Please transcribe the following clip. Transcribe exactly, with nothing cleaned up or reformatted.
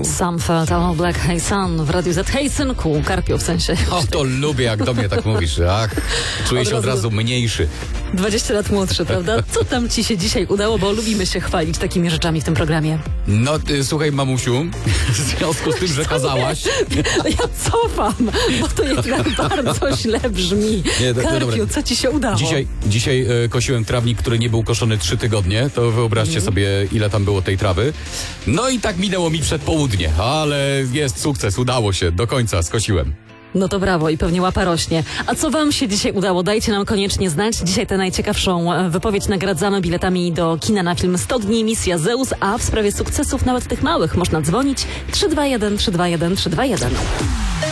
Sam felt all black, hey sun w Radiu Z. Hej synku, Karpio w sensie. O, to lubię, jak do mnie tak mówisz. Ach, czuję Od się od razu razu mniejszy. dwadzieścia lat młodszy, prawda? Co tam ci się dzisiaj udało, bo lubimy się chwalić takimi rzeczami w tym programie. No, ty, słuchaj, mamusiu, w związku z tym, że kazałaś... Ja cofam, bo to jednak bardzo źle brzmi. Nie, do- do- Karpiu, dobra. co ci się udało? Dzisiaj, dzisiaj e, kosiłem trawnik, który nie był koszony trzy tygodnie. To wyobraźcie Mhm. sobie, ile tam było tej trawy. No i tak minęło mi przedpołudnie, ale jest sukces, udało się, do końca skosiłem. No to brawo i pewnie łapa rośnie. A co wam się dzisiaj udało? Dajcie nam koniecznie znać. Dzisiaj tę najciekawszą e, wypowiedź nagradzamy biletami do kina na film sto dni Misja Zeus, a w sprawie sukcesów nawet tych małych można dzwonić trzy dwa jeden trzy dwa jeden trzy dwa jeden.